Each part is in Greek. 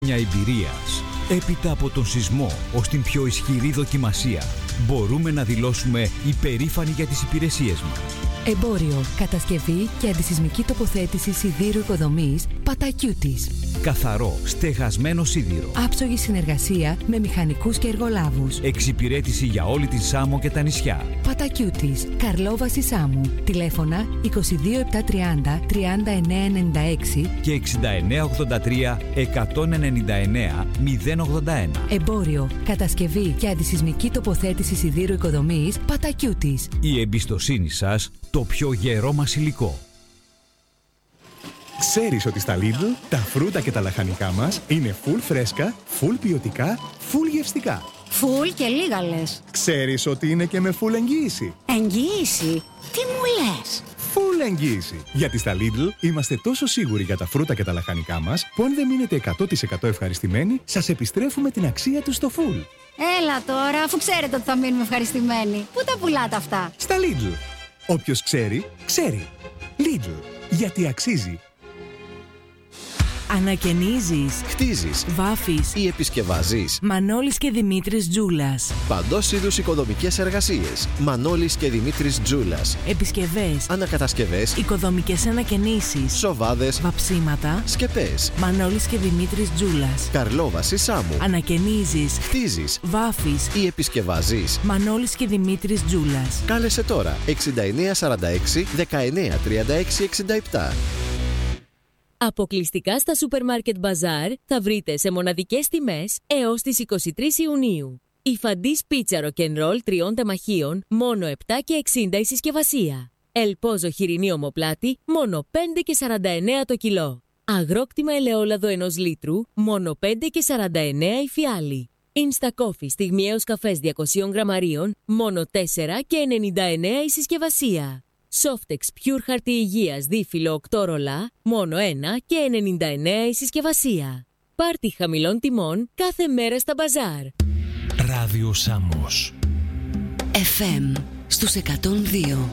Μια εμπειρίας. Έπειτα από τον σεισμό ως την πιο ισχυρή δοκιμασία, μπορούμε να δηλώσουμε υπερήφανοι για τις υπηρεσίες μας. Εμπόριο, κατασκευή και αντισεισμική τοποθέτηση σιδήρου οικοδομής Πατακιούτης. Καθαρό, στεγασμένο σίδηρο. Άψογη συνεργασία με μηχανικούς και εργολάβους. Εξυπηρέτηση για όλη τη Σάμο και τα νησιά. Πατακιούτης, Καρλόβαση Σάμου. Τηλέφωνα 22730 3996 και 6983 199 081. Εμπόριο, κατασκευή και αντισεισμική τοποθέτηση σιδήρου οικοδομής Πατακιούτης. Η εμπιστοσύνη σας, το πιο γερό μας υλικό. Ξέρεις ότι στα Lidl τα φρούτα και τα λαχανικά μας είναι full φρέσκα, full ποιοτικά, full γευστικά. Φουλ και λίγα λες. Ξέρεις ότι είναι και με full εγγύηση. Εγγύηση? Τι μου λες? Full εγγύηση. Γιατί στα Lidl είμαστε τόσο σίγουροι για τα φρούτα και τα λαχανικά μας που αν δεν μείνετε 100% ευχαριστημένοι, σας επιστρέφουμε την αξία τους στο full. Έλα τώρα, αφού ξέρετε ότι θα μείνουμε ευχαριστημένοι. Πού τα πουλάτε αυτά? Στα Lidl. Όποιος ξέρει, ξέρει. Lidl. Γιατί αξίζει. Ανακαινίζεις, χτίζεις, βάφεις ή επισκευάζεις. Μανώλης και Δημήτρης Τζούλας. Παντός είδους οικοδομικές εργασίες. Μανώλης και Δημήτρης Τζούλας. Επισκευές, Ανακατασκευές, οικοδομικές ανακαινήσεις, σοβάδες, βαψίματα. σκεπές. Μανώλης και Δημήτρης Τζούλας. Καρλόβαση Σάμου. Ανακαινίζεις, Χτίζεις βάφεις ή επισκευάζεις. Μανώλης και Δημήτρης Τζούλας. Κάλεσε τώρα 6946 1936 67. Αποκλειστικά στα σούπερ μάρκετ Μπαζάρ θα βρείτε σε μοναδικές τιμές έως τις 23 Ιουνίου. Η Φαντής πίτσα ροκενρόλ 3 τεμαχίων μόνο 7,60 η συσκευασία. Ελπόζο χοιρινή ομοπλάτη μόνο 5,49 το κιλό. Αγρόκτημα ελαιόλαδο 1 λίτρου μόνο 5,49 η φιάλη. Insta Coffee στιγμιαίος καφές 200 γραμμαρίων μόνο 4,99 η συσκευασία. Softex Pure χαρτί υγείας δίφυλλο 8 ρολά, μόνο 1,99 η συσκευασία. Πάρτι χαμηλών τιμών κάθε μέρα στα μπαζάρ. Ράδιο Σάμος. FM στους 102.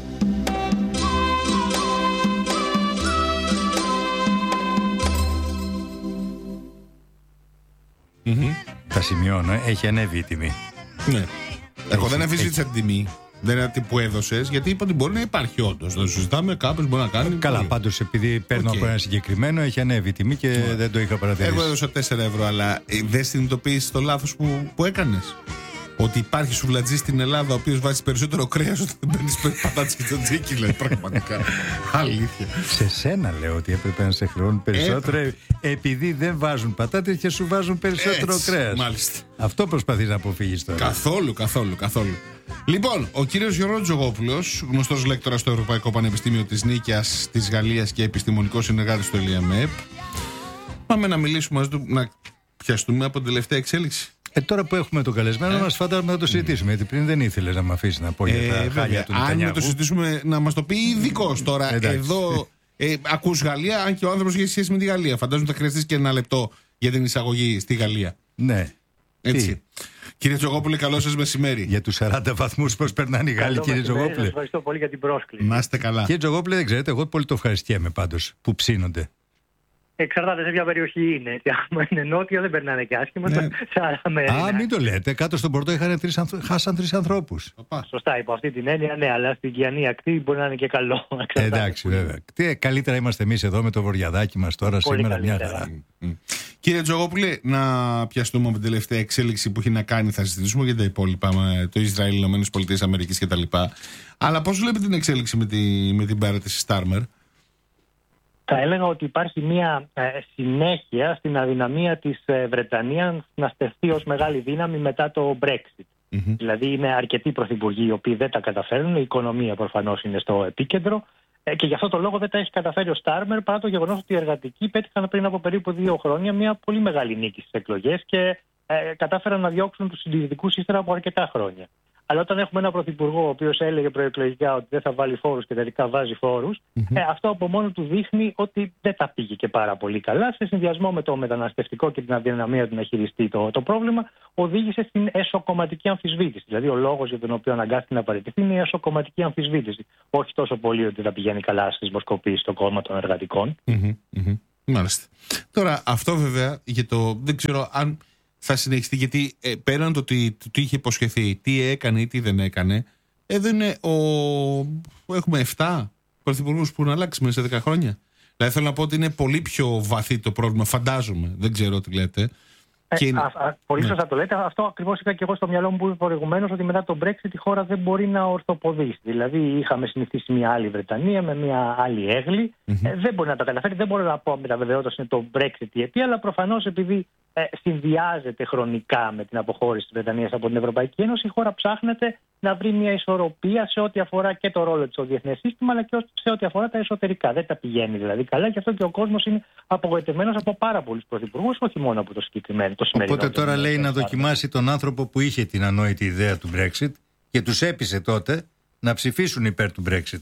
Τα σημειώνω, έχει ανέβει η τιμή. Ναι. Εγώ δεν αμφισβήτησα την τιμή. Δεν είναι τι που έδωσες, γιατί είπα ότι μπορεί να υπάρχει όντως. Το συζητάμε, κάποιος μπορεί να κάνει. Καλά, πάντως επειδή παίρνω από ένα συγκεκριμένο, έχει ανέβει η τιμή και δεν το είχα παρατηρήσει. Εγώ έδωσα 4 ευρώ, αλλά δεν συνειδητοποίησες το λάθος που έκανες. Ότι υπάρχει σουβλατζής στην Ελλάδα ο οποίος βάζει περισσότερο κρέας όταν δεν παίρνεις πατάτες και τζατζίκι, λέει. Πραγματικά. Αλήθεια. Σε σένα λέω ότι έπρεπε να σε χρεώνουν περισσότερο επειδή δεν βάζουν πατάτες και σου βάζουν περισσότερο κρέας. Μάλιστα. Αυτό προσπαθείς να αποφύγεις τώρα. Καθόλου. Λοιπόν, ο κύριος Γιώργος Τζογόπουλος, γνωστός λέκτορας στο Ευρωπαϊκό Πανεπιστήμιο της Νίκαιας, της Γαλλίας και επιστημονικός συνεργάτης του ΕΛΙΑΜΕΠ. Πάμε να μιλήσουμε μαζί του, να πιαστούμε από την τελευταία εξέλιξη. Τώρα που έχουμε τον καλεσμένο μας, φαντάζομαι να το συζητήσουμε. Γιατί πριν δεν ήθελε να με αφήσει να πω για τα χάλια του Νετανιάχου. Αν το συζητήσουμε, να μας το πει ειδικός τώρα. Εδώ ακούς Γαλλία, αν και ο άνθρωπος έχει σχέση με τη Γαλλία. Φαντάζομαι θα χρειαστείς και 1 λεπτό για την εισαγωγή στη Γαλλία. Ναι. Έτσι. Κύριε Τζογόπουλε, καλό σας μεσημέρι. Για τους 40 βαθμούς πώς περνάνε οι Γάλλοι, κύριε Τζογόπουλε. Σας ευχαριστώ πολύ για την πρόσκληση. Να είστε καλά. Κύριε Τζογόπουλε, δεν ξέρετε, εγώ πολύ το ευχαριστιέμαι πάντως που ψήνονται. Εξαρτάται σε ποια περιοχή είναι. Αν είναι νότια δεν περνάνε και άσχημα. Ναι. Μην το λέτε. Κάτω στον Πορτό χάσαν 3 ανθρώπους. Σωστά, υπό αυτή την έννοια, ναι, αλλά στην Κιανή ακτή μπορεί να είναι και καλό. Εντάξει, βέβαια. Καλύτερα είμαστε εμείς εδώ με το βορειαδάκι μας τώρα πολύ σήμερα, καλύτερα. μια χαρά. Κύριε Τζογόπουλε, να πιαστούμε με την τελευταία εξέλιξη που έχει να κάνει. Θα συζητήσουμε για τα υπόλοιπα, με το Ισραήλ, Ηνωμένες Πολιτείες Αμερικής κτλ. Αλλά πώς βλέπετε την εξέλιξη με την παράτηση Στάρμερ? Θα έλεγα ότι υπάρχει μια συνέχεια στην αδυναμία της Βρετανίας να στεφθεί ως μεγάλη δύναμη μετά το Brexit. Δηλαδή είναι αρκετοί πρωθυπουργοί οι οποίοι δεν τα καταφέρνουν, η οικονομία προφανώς είναι στο επίκεντρο και γι' αυτό το λόγο δεν τα έχει καταφέρει ο Στάρμερ, παρά το γεγονός ότι οι εργατικοί πέτυχαν πριν από περίπου 2 χρόνια μια πολύ μεγάλη νίκη στις εκλογές και κατάφεραν να διώξουν τους συντηρητικούς ύστερα από αρκετά χρόνια. Αλλά όταν έχουμε έναν πρωθυπουργό ο οποίος έλεγε προεκλογικά ότι δεν θα βάλει φόρους και τελικά βάζει φόρους, αυτό από μόνο του δείχνει ότι δεν τα πήγε και πάρα πολύ καλά. Σε συνδυασμό με το μεταναστευτικό και την αδυναμία του να χειριστεί το πρόβλημα, οδήγησε στην εσωκομματική αμφισβήτηση. Δηλαδή, ο λόγος για τον οποίο αναγκάστηκε να παραιτηθεί είναι η εσωκομματική αμφισβήτηση. Όχι τόσο πολύ ότι θα πηγαίνει καλά στις δημοσκοπήσεις στο κόμμα των εργατικών. Μάλιστα. Τώρα, αυτό βέβαια δεν ξέρω αν θα συνεχιστεί, γιατί πέραν το ότι είχε υποσχεθεί, τι έκανε ή τι δεν έκανε, εδώ είναι έχουμε 7 πρωθυπουργούς που έχουν αλλάξει μέσα σε 10 χρόνια. Δηλαδή θέλω να πω ότι είναι πολύ πιο βαθύ το πρόβλημα, φαντάζομαι. Δεν ξέρω τι λέτε. Πολύ σωστά το λέτε. Αυτό ακριβώς είχα και εγώ στο μυαλό μου που είπε προηγουμένως, ότι μετά τον Brexit η χώρα δεν μπορεί να ορθοποδήσει. Δηλαδή, είχαμε συνηθίσει μια άλλη Βρετανία με μια άλλη έγλη. Δεν μπορεί να τα καταφέρει. Δεν μπορώ να πω με τα βεβαιότητα είναι το Brexit η αιτία, αλλά προφανώς επειδή συνδυάζεται χρονικά με την αποχώρηση της Βρετανίας από την Ευρωπαϊκή Ένωση, η χώρα ψάχνεται να βρει μια ισορροπία σε ό,τι αφορά και το ρόλο της στο διεθνές σύστημα, αλλά και σε ό,τι αφορά τα εσωτερικά. Δεν τα πηγαίνει δηλαδή καλά, και αυτό και ο κόσμος είναι απογοητευμένος από πάρα πολλούς πρωθυπουργούς, όχι μόνο από το συγκεκριμένο. Οπότε τώρα λέει να δοκιμάσει τον άνθρωπο που είχε την ανόητη ιδέα του Brexit και τους έπεισε τότε να ψηφίσουν υπέρ του Brexit.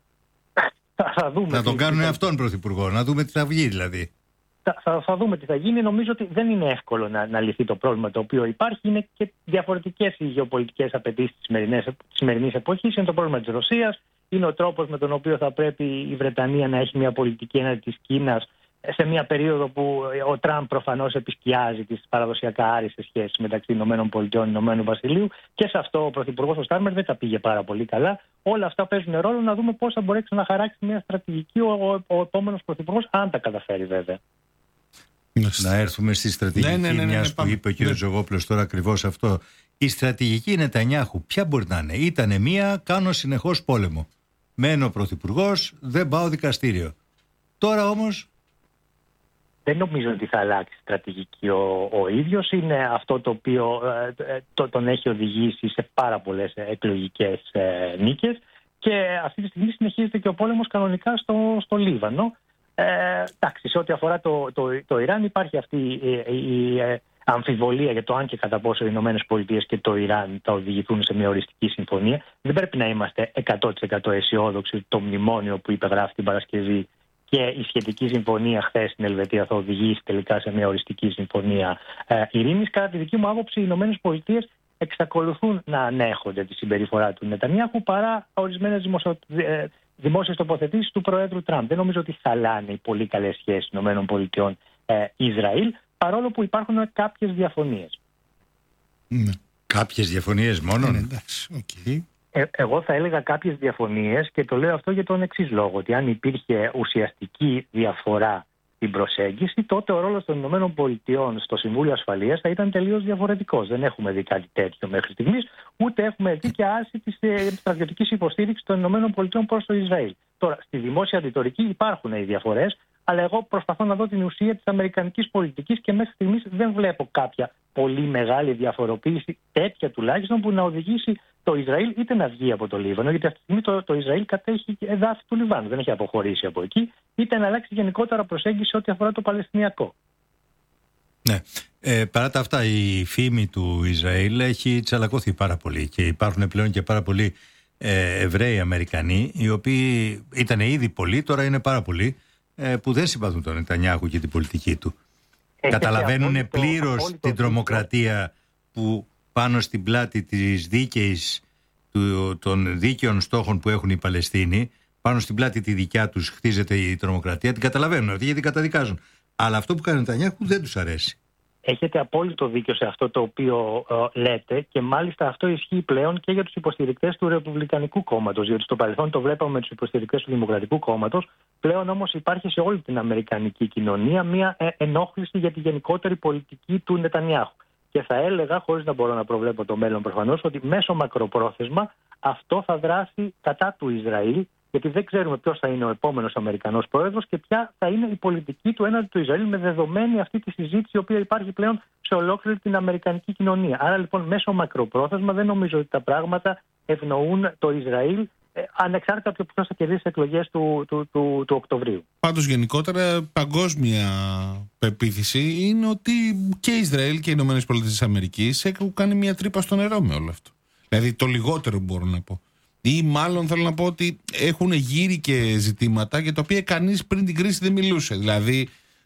Να τον κάνουν αυτόν πρωθυπουργό, να δούμε τι θα βγει δηλαδή. Θα δούμε τι θα γίνει. Νομίζω ότι δεν είναι εύκολο να λυθεί το πρόβλημα το οποίο υπάρχει. Είναι και διαφορετικές οι γεωπολιτικές απαιτήσεις της σημερινής εποχής. Είναι το πρόβλημα της Ρωσίας. Είναι ο τρόπος με τον οποίο θα πρέπει η Βρετανία να έχει μια πολιτική έναντι της Κίνας σε μια περίοδο που ο Τραμπ προφανώς επισκιάζει τις παραδοσιακά άριστες σχέσεις μεταξύ ΗΠΑ και Ηνωμένου Βασιλείου. Και σε αυτό ο πρωθυπουργός ο Στάρμερ δεν τα πήγε πάρα πολύ καλά. Όλα αυτά παίζουν ρόλο. Να δούμε πώς θα μπορέσει να χαράξει μια στρατηγική ο επόμενος πρωθυπουργός, αν τα καταφέρει βέβαια. Να έρθουμε στη στρατηγική, μιας που είπε ο κ. Τζογόπουλος τώρα ακριβώς αυτό. Η στρατηγική Νετανιάχου ποια μπορεί να είναι? Ήτανε μία, κάνω συνεχώς πόλεμο. Μένω πρωθυπουργός, δεν πάω δικαστήριο. Τώρα όμως δεν νομίζω ότι θα αλλάξει στρατηγική ο ίδιος. Είναι αυτό το οποίο τον έχει οδηγήσει σε πάρα πολλές εκλογικές νίκες, και αυτή τη στιγμή συνεχίζεται και ο πόλεμος κανονικά στο Λίβανο. Εντάξει, σε ό,τι αφορά το Ιράν υπάρχει αυτή η αμφιβολία για το αν και κατά πόσο οι ΗΠΑ και το Ιράν θα οδηγηθούν σε μια οριστική συμφωνία. Δεν πρέπει να είμαστε 100% αισιόδοξοι ότι το μνημόνιο που υπεγράφει την Παρασκευή και η σχετική συμφωνία χθες στην Ελβετία θα οδηγήσει τελικά σε μια οριστική συμφωνία ειρήνης. Κατά τη δική μου άποψη, οι ΗΠΑ εξακολουθούν να ανέχονται τη συμπεριφορά του Νετανιάχου παρά ορισμένες δημόσιες τοποθετήσεις του Προέδρου Τραμπ. Δεν νομίζω ότι χαλάνε οι πολύ καλές σχέσεις ΗΠΑ-Ισραήλ, παρόλο που υπάρχουν κάποιες διαφωνίες. Κάποιες διαφωνίες μόνο? Εντάξει, okay. Εγώ θα έλεγα κάποιες διαφωνίες, και το λέω αυτό για τον εξής λόγο, ότι αν υπήρχε ουσιαστική διαφορά στην προσέγγιση, τότε ο ρόλος των ΗΠΑ στο Συμβούλιο Ασφαλείας θα ήταν τελείως διαφορετικός. Δεν έχουμε δει κάτι τέτοιο μέχρι στιγμής, ούτε έχουμε δει και άρση της στρατιωτικής υποστήριξης των ΗΠΑ προς το Ισραήλ. Τώρα, στη δημόσια ρητορική υπάρχουν οι διαφορές, αλλά εγώ προσπαθώ να δω την ουσία της αμερικανικής πολιτικής και μέχρι στιγμής δεν βλέπω κάποια πολύ μεγάλη διαφοροποίηση, τέτοια τουλάχιστον, που να οδηγήσει το Ισραήλ είτε να βγει από το Λίβανο, γιατί αυτή τη στιγμή το Ισραήλ κατέχει εδάφη του Λιβάνου, δεν έχει αποχωρήσει από εκεί, είτε να αλλάξει γενικότερα προσέγγιση ό,τι αφορά το Παλαιστινιακό. Ναι. Παρά τα αυτά, η φήμη του Ισραήλ έχει τσαλακωθεί πάρα πολύ και υπάρχουν πλέον και πάρα πολλοί Εβραίοι Αμερικανοί, οι οποίοι ήταν ήδη πολλοί, τώρα είναι πάρα πολλοί, που δεν συμπαθούν τον Νετανιάχου και την πολιτική του. Καταλαβαίνουν πλήρως την τρομοκρατία που πάνω στην πλάτη της δίκαιης, των δίκαιων στόχων που έχουν οι Παλαιστίνοι, πάνω στην πλάτη τη δικιά τους χτίζεται η τρομοκρατία. Την καταλαβαίνουν αυτοί, γιατί καταδικάζουν. Αλλά αυτό που κάνει ο Νετανιάχου δεν τους αρέσει. Έχετε απόλυτο δίκιο σε αυτό το οποίο λέτε, και μάλιστα αυτό ισχύει πλέον και για τους υποστηρικτές του Ρεπουμπλικανικού Κόμματος. Γιατί στο παρελθόν το βλέπαμε με τους υποστηρικτές του Δημοκρατικού Κόμματος. Πλέον όμως υπάρχει σε όλη την αμερικανική κοινωνία μια ενόχληση για τη γενικότερη πολιτική του Νετανιάχου. Και θα έλεγα, χωρίς να μπορώ να προβλέπω το μέλλον προφανώς, ότι μέσω μακροπρόθεσμα αυτό θα δράσει κατά του Ισραήλ, γιατί δεν ξέρουμε ποιος θα είναι ο επόμενος Αμερικανός πρόεδρος και ποια θα είναι η πολιτική του έναντι του Ισραήλ, με δεδομένη αυτή τη συζήτηση η οποία υπάρχει πλέον σε ολόκληρη την αμερικανική κοινωνία. Άρα λοιπόν μέσω μακροπρόθεσμα δεν νομίζω ότι τα πράγματα ευνοούν το Ισραήλ, ανεξάρτητα από το ποιος θα κερδίσει τις εκλογές του Οκτωβρίου. Πάντως γενικότερα παγκόσμια πεποίθηση είναι ότι και Ισραήλ και οι ΗΠΑ έχουν κάνει μια τρύπα στο νερό με όλο αυτό. Δηλαδή το λιγότερο μπορώ να πω. Ή μάλλον θέλω να πω ότι έχουν γύρει και ζητήματα για τα οποία κανείς πριν την κρίση δεν μιλούσε. Δηλαδή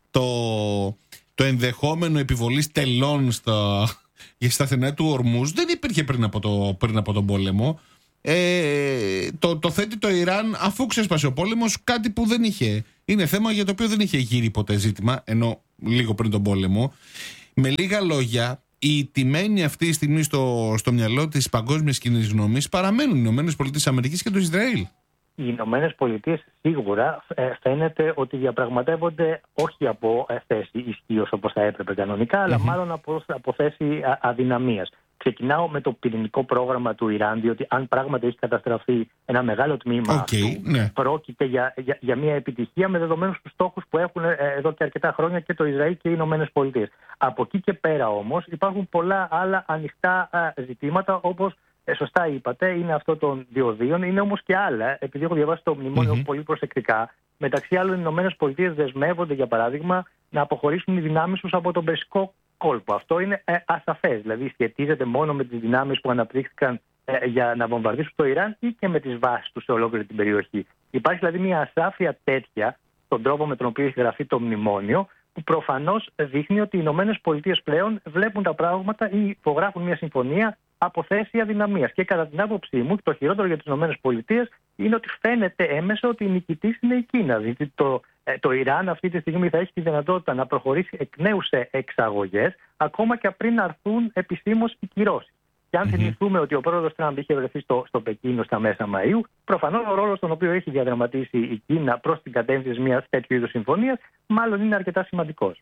το ενδεχόμενο επιβολής τελών στα σταθερά του Ορμούζ δεν υπήρχε πριν από τον πόλεμο. Το θέτει το Ιράν αφού ξέσπασε ο πόλεμος, κάτι που δεν είχε είναι θέμα για το οποίο δεν είχε γύρει ποτέ ζήτημα, ενώ λίγο πριν τον πόλεμο. Με λίγα λόγια, οι τιμένοι αυτή τη στιγμή στο μυαλό της παγκόσμιας κοινής γνώμης παραμένουν οι ΗΠΑ και το Ισραήλ. Οι Ηνωμένες Πολιτείες σίγουρα φαίνεται ότι διαπραγματεύονται όχι από θέση ισχύως όπως θα έπρεπε κανονικά, αλλά μάλλον από θέση αδυναμίας. Ξεκινάω με το πυρηνικό πρόγραμμα του Ιράν, διότι αν πράγματι έχει καταστραφεί ένα μεγάλο τμήμα αυτού, πρόκειται για μια επιτυχία με δεδομένους τους στόχους που έχουν εδώ και αρκετά χρόνια και το Ισραήλ και οι Ηνωμένες Πολιτείες. Από εκεί και πέρα όμως υπάρχουν πολλά άλλα ανοιχτά ζητήματα, όπως σωστά είπατε, είναι αυτό των διοδίων, είναι όμως και άλλα, επειδή έχω διαβάσει το μνημόνιο πολύ προσεκτικά. Μεταξύ άλλων, οι Ηνωμένες Πολιτείες δεσμεύονται, για παράδειγμα, να αποχωρήσουν οι δυνάμεις τους από τον Περσικό κόλπο. Αυτό είναι ασαφές, δηλαδή σχετίζεται μόνο με τις δυνάμεις που αναπτύχθηκαν για να βομβαρδίσουν το Ιράν ή και με τις βάσεις τους σε ολόκληρη την περιοχή. Υπάρχει δηλαδή μια ασάφεια τέτοια στον τρόπο με τον οποίο έχει γραφεί το μνημόνιο, που προφανώς δείχνει ότι οι Ηνωμένες Πολιτείες πλέον βλέπουν τα πράγματα ή υπογράφουν μια συμφωνία από θέση αδυναμίας. Και κατά την άποψή μου, το χειρότερο για τις Ηνωμένες Πολιτείες είναι ότι φαίνεται έμεσα ότι η νικητής είναι η Κίνα. Δηλαδή το Ιράν αυτή τη στιγμή θα έχει τη δυνατότητα να προχωρήσει εκ νέου σε εξαγωγές, ακόμα και πριν αρθούν επισήμως οι κυρώσεις. Και αν θυμηθούμε ότι ο πρόεδρος Τραμπ είχε βρεθεί στο Πεκίνο στα μέσα Μαΐου, προφανώς ο ρόλος τον οποίο έχει διαδραματίσει η Κίνα προς την κατεύθυνση μιας τέτοιου είδους συμφωνίας, μάλλον είναι αρκετά σημαντικός.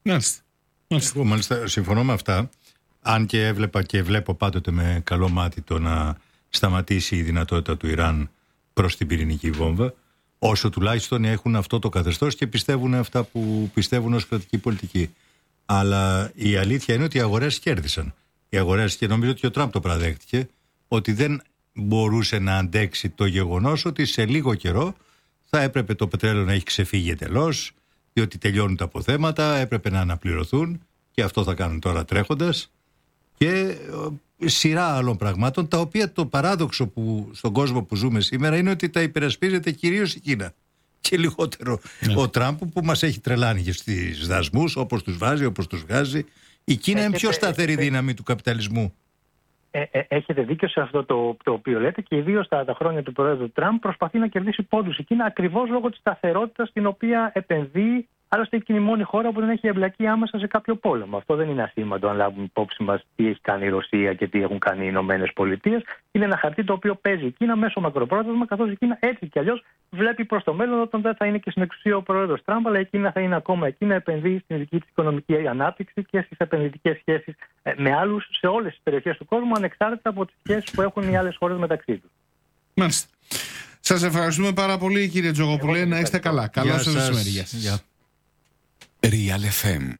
Εγώ μάλιστα συμφωνώ με αυτά. Αν και έβλεπα και βλέπω πάντοτε με καλό μάτι το να σταματήσει η δυνατότητα του Ιράν προς την πυρηνική βόμβα, όσο τουλάχιστον έχουν αυτό το καθεστώς και πιστεύουν αυτά που πιστεύουν ως κρατική πολιτική. Αλλά η αλήθεια είναι ότι οι αγορές κέρδισαν. Οι αγορές, και νομίζω ότι ο Τραμπ το παραδέχτηκε, ότι δεν μπορούσε να αντέξει το γεγονός ότι σε λίγο καιρό θα έπρεπε το πετρέλαιο να έχει ξεφύγει εντελώς, διότι τελειώνουν τα αποθέματα, έπρεπε να αναπληρωθούν, και αυτό θα κάνουν τώρα τρέχοντας, και σειρά άλλων πραγμάτων, τα οποία το παράδοξο που στον κόσμο που ζούμε σήμερα είναι ότι τα υπερασπίζεται κυρίως η Κίνα και λιγότερο ο Τραμπ, που μας έχει τρελάνει και στις δασμούς, όπως τους βάζει, όπως τους βγάζει. Η Κίνα είναι πιο σταθερή δύναμη του καπιταλισμού. Έχετε δίκιο σε αυτό το οποίο λέτε, και ιδίως τα χρόνια του Προέδρου Τραμπ προσπαθεί να κερδίσει πόντους η Κίνα ακριβώς λόγω της σταθερότητας στην οποία επενδύει. Άλλωστε είναι η μόνη χώρα που δεν έχει εμπλακεί άμεσα σε κάποιο πόλεμο. Αυτό δεν είναι ασήμαντο αν λάβουμε υπόψη μας τι έχει κάνει η Ρωσία και τι έχουν κάνει οι Ηνωμένες Πολιτείες. Είναι ένα χαρτί το οποίο παίζει η Κίνα μέσω μακροπρόθεσμα, καθώς η Κίνα έτσι κι αλλιώς βλέπει προς το μέλλον, όταν δεν θα είναι και στην εξουσία ο πρόεδρος Τραμπ, αλλά η Κίνα θα είναι ακόμα εκεί να επενδύει στην δική της οικονομική ανάπτυξη και στις επενδυτικές σχέσεις με άλλους σε όλες τις περιοχές του κόσμου, ανεξάρτητα από τις σχέσεις που έχουν οι άλλες χώρες μεταξύ τους. Μάλιστα. Σας ευχαριστούμε πάρα πολύ, κύριε Τζογοπουλέ. Να είστε καλά. Καλό σας μεσημέρι. Real FM.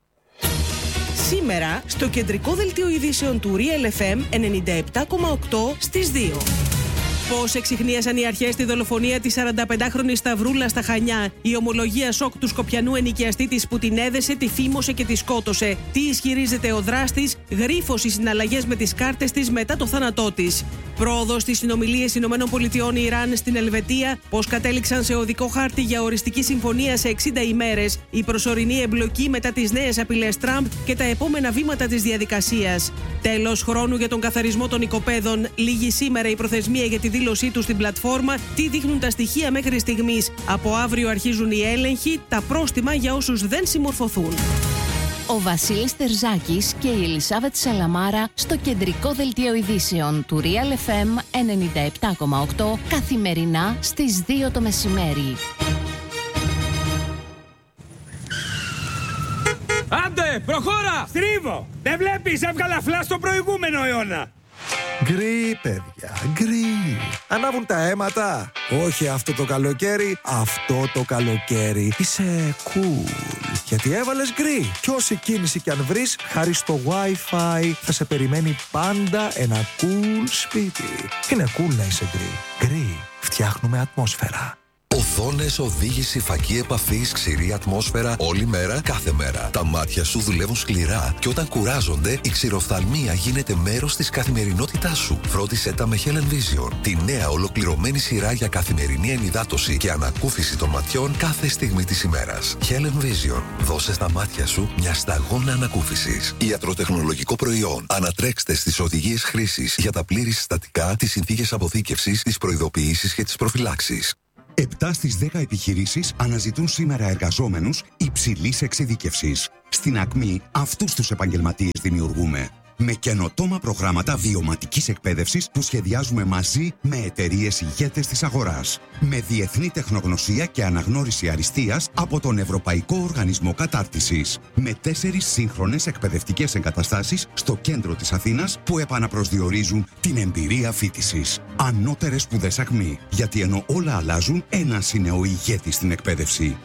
Σήμερα στο κεντρικό δελτίο ειδήσεων του Real FM 97,8 στις 2. Πώς εξιχνίασαν οι αρχές τη δολοφονία της 45χρονης Σταυρούλα στα Χανιά, η ομολογία σοκ του σκοπιανού ενοικιαστή της που την έδεσε, τη φήμωσε και τη σκότωσε, τι ισχυρίζεται ο δράστης, γρίφος οι συναλλαγές με τις κάρτες της μετά το θάνατό της. Πρόοδος στις συνομιλίες ΗΠΑ-Ιράν στην Ελβετία, πώς κατέληξαν σε οδικό χάρτη για οριστική συμφωνία σε 60 ημέρες, η προσωρινή εμπλοκή μετά τις νέες απειλές Τραμπ και τα επόμενα βήματα της διαδικασίας. Τέλος χρόνου για τον καθαρισμό των οικοπαίδων, λίγη σήμερα η προθεσμία για τη δήλωσή του στην πλατφόρμα. Τι δείχνουν τα στοιχεία μέχρι στιγμής? Από αύριο αρχίζουν οι έλεγχοι, τα πρόστιμα για όσους δεν συμμορφωθούν. Ο Βασίλης Τερζάκης και η Ελισάβετ Σαλαμάρα στο κεντρικό δελτίο ειδήσεων του Real FM 97,8 καθημερινά στις 2 το μεσημέρι. Άντε, προχώρα! Στρίβω! Δεν βλέπεις, έβγαλα φλά στο προηγούμενο αιώνα! Γκρι, παιδιά, γκρι. Ανάβουν τα αίματα. Όχι αυτό το καλοκαίρι, αυτό το καλοκαίρι. Είσαι cool, γιατί έβαλες γκρι. Κι όση κίνηση κι αν βρεις, χάρη στο Wi-Fi θα σε περιμένει πάντα ένα cool σπίτι. Είναι cool να είσαι γκρι. Γκρι, φτιάχνουμε ατμόσφαιρα. Οθόνες, οδήγηση, φακή επαφής, ξηρή ατμόσφαιρα, όλη μέρα, κάθε μέρα. Τα μάτια σου δουλεύουν σκληρά και όταν κουράζονται, η ξηροφθαλμία γίνεται μέρος της καθημερινότητάς σου. Φρόντισε τα με Helen Vision, τη νέα ολοκληρωμένη σειρά για καθημερινή ενυδάτωση και ανακούφιση των ματιών κάθε στιγμή της ημέρας. Helen Vision, δώσε στα μάτια σου μια σταγόνα ανακούφισης. Ιατροτεχνολογικό προϊόν. Ανατρέξτε στις οδηγίες χρήσης για τα πλήρη συστατικά, τις συνθήκες αποθήκευσης, τις προειδοποιήσεις και τις προφυλάξεις. 7 στις 10 επιχειρήσεις αναζητούν σήμερα εργαζόμενους υψηλής εξειδίκευσης. Στην Ακμή αυτούς τους επαγγελματίες δημιουργούμε. Με καινοτόμα προγράμματα βιωματικής εκπαίδευσης που σχεδιάζουμε μαζί με εταιρείες ηγέτες της αγοράς. Με διεθνή τεχνογνωσία και αναγνώριση αριστείας από τον Ευρωπαϊκό Οργανισμό Κατάρτισης. Με 4 σύγχρονες εκπαιδευτικές εγκαταστάσεις στο κέντρο της Αθήνας που επαναπροσδιορίζουν την εμπειρία φοιτησης. Ανώτερες σπουδές Ακμή. Γιατί ενώ όλα αλλάζουν, ένας είναι ο ηγέτης στην εκπαίδευση.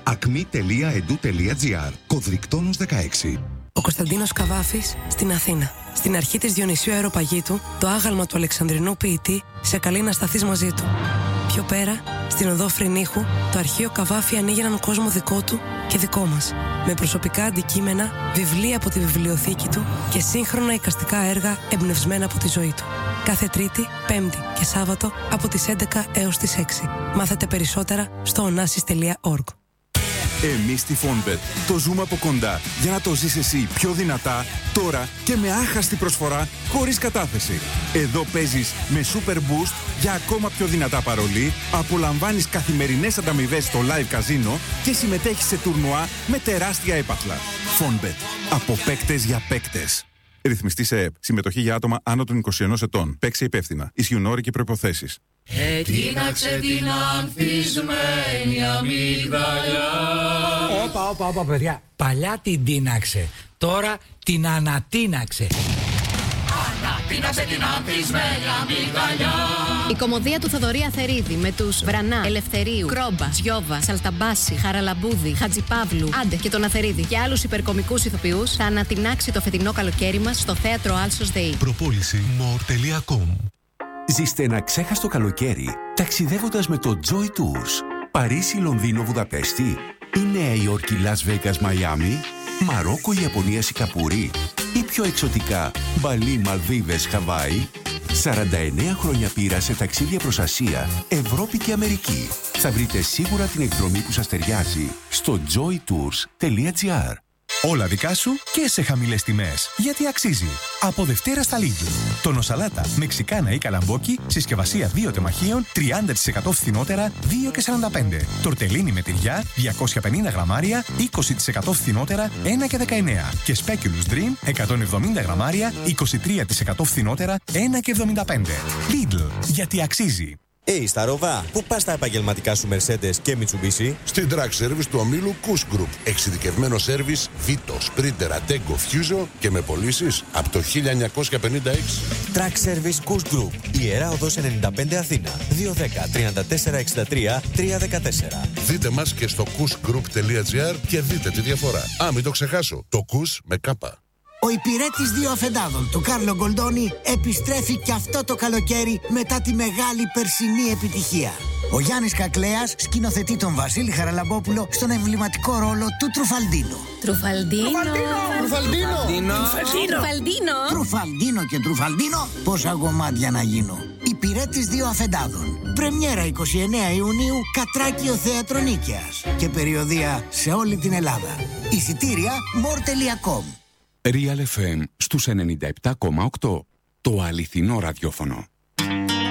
acmi.edu.gr. Κωδρικτόνος 16. Ο Κωνσταντίνος Καβάφης στην Αθήνα. Στην αρχή της Διονυσίου Αεροπαγήτου, το άγαλμα του Αλεξανδρινού ποιητή σε καλεί να σταθείς μαζί του. Πιο πέρα, στην οδό Φρυνίχου, το αρχείο Καβάφη ανοίγει έναν κόσμο δικό του και δικό μας. Με προσωπικά αντικείμενα, βιβλία από τη βιβλιοθήκη του και σύγχρονα εικαστικά έργα εμπνευσμένα από τη ζωή του. Κάθε Τρίτη, Πέμπτη και Σάββατο από τις 11 έως τις 6. Μάθετε περισσότερα στο onassis.org. Εμείς στη Fonbet το ζούμε από κοντά για να το ζεις εσύ πιο δυνατά, τώρα και με άχαστη προσφορά χωρίς κατάθεση. Εδώ παίζεις με Super Boost για ακόμα πιο δυνατά παρολί, απολαμβάνεις καθημερινές ανταμοιβές στο live καζίνο και συμμετέχεις σε τουρνουά με τεράστια έπαθλα. Fonbet. Από παίκτες για παίκτες. Ρυθμιστή σε ΕΕΠ. Συμμετοχή για άτομα άνω των 21 ετών. Παίξε υπεύθυνα. Ισχύουν όροι και προϋποθέσεις. Ετίναξε την ανθισμένη αμύγδαλια. Όπα, παιδιά. Παλιά την τίναξε. Τώρα την ανατίναξε. Ανατίναξε την ανθισμένη αμύγδαλια. Η κωμωδία του Θοδωρή Αθερίδη με τους Βρανά, Ελευθερίου, Κρόμπα, Τζιόβα, Σαλταμπάση, Χαραλαμπούδη, Χατζιπαύλου, Άντε και τον Αθερίδη και άλλους υπερκομικούς ηθοποιούς θα ανατινάξει το φετινό καλοκαίρι μας στο θέατρο Άλσος ΔΕΗ. Προπόληση more.com. Ζήστε ένα ξέχαστο καλοκαίρι ταξιδεύοντας με το Joy Tours. Παρίσι, Λονδίνο, Βουδαπέστη ή Νέα Υόρκη, Λας Βέγκας, Μαϊάμι, Μαρόκο, Ιαπωνία, Σικαπούρη ή πιο εξωτικά Μπαλί, Μαλδίβες, Χαβάη. 49 χρόνια πείρα σε ταξίδια προς Ασία, Ευρώπη και Αμερική. Θα βρείτε σίγουρα την εκδρομή που σας ταιριάζει στο joytours.gr. Όλα δικά σου και σε χαμηλές τιμές. Γιατί αξίζει. Από Δευτέρα στα Lidl. Τονοσαλάτα, μεξικάνα ή καλαμπόκι, συσκευασία 2 τεμαχίων, 30% φθηνότερα, 2,45. Τορτελίνι με τυριά, 250 γραμμάρια, 20% φθηνότερα, 1,19. Και Speculous Dream, 170 γραμμάρια, 23% φθηνότερα, 1,75. Lidl. Γιατί αξίζει. Στα Ροβά, πού πας τα επαγγελματικά σου Mercedes και Mitsubishi? Στην Track Service του ομίλου Kuss Group. Εξειδικευμένο σέρβις Vito, Sprinter, Ateco, Fuso και με πωλήσεις από το 1956. Track Service Kuss Group. Ιερά Οδός 95 Αθήνα. 210 34 63 314. Δείτε μας και στο kussgroup.gr και δείτε τη διαφορά. Μην το ξεχάσω. Το Kuss με κάπα. Ο υπηρέτης 2 αφεντάδων του Κάρλο Γκολντόνι επιστρέφει και αυτό το καλοκαίρι μετά τη μεγάλη περσινή επιτυχία. Ο Γιάννης Κακλέας σκηνοθετεί τον Βασίλη Χαραλαμπόπουλο στον εμβληματικό ρόλο του Τρουφαλντίνο. Τρουφαλντίνο και Τρουφαλντίνο, πόσα γομάτια να γίνω. Υπηρέτης 2 αφεντάδων. Πρεμιέρα 29 Ιουνίου, Κατράκιο Θέατρο Νίκαιας. Και περιοδεία σε όλη την Ελλάδα. Εισιτήρια more.com. Real FM στους 97,8. Το αληθινό ραδιόφωνο.